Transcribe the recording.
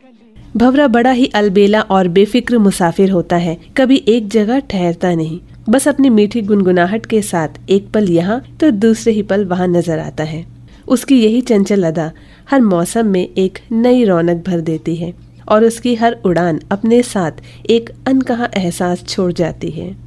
भंवरा बड़ा ही अलबेला और बेफिक्र मुसाफिर होता है, कभी एक जगह ठहरता नहीं, बस अपनी मीठी गुनगुनाहट के साथ एक पल यहाँ तो दूसरे ही पल वहाँ नजर आता है। उसकी यही चंचल अदा हर मौसम में एक नई रौनक भर देती है और उसकी हर उड़ान अपने साथ एक अनकहा एहसास छोड़ जाती है।